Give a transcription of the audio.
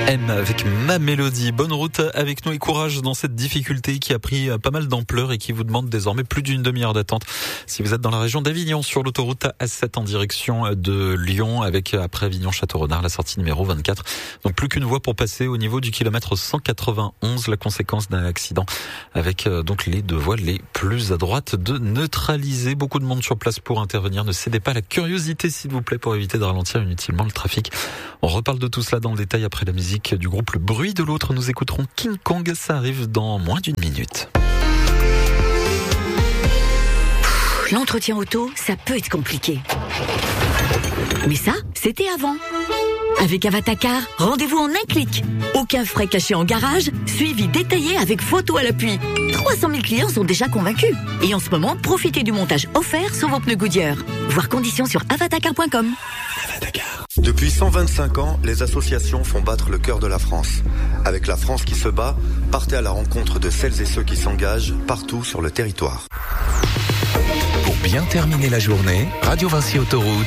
M avec Ma Mélodie. Bonne route avec nous et courage dans cette difficulté qui a pris pas mal d'ampleur et qui vous demande désormais plus d'une demi-heure d'attente. Si vous êtes dans la région d'Avignon sur l'autoroute A7 en direction de Lyon avec après Avignon-Château-Renard la sortie numéro 24. Donc plus qu'une voie pour passer au niveau du kilomètre 191, la conséquence d'un accident avec donc les deux voies les plus à droite de neutraliser. Beaucoup de monde sur place pour intervenir. Ne cédez pas à la curiosité s'il vous plaît pour éviter de ralentir inutilement le trafic. On reparle de tout cela dans le détail après la musique du groupe Le Bruit de l'Autre. Nous écouterons King Kong, ça arrive dans moins d'une minute. L'entretien auto, ça peut être compliqué. Mais ça, c'était avant. Avec Avatacar, rendez-vous en un clic. Aucun frais cachés en garage, suivi détaillé avec photo à l'appui. 300 000 clients sont déjà convaincus. Et en ce moment, profitez du montage offert sur vos pneus Goodyear. Voir conditions sur avatacar.com. Depuis 125 ans, les associations font battre le cœur de la France. Avec la France qui se bat, partez à la rencontre de celles et ceux qui s'engagent partout sur le territoire. Pour bien terminer la journée, Radio Vinci Autoroute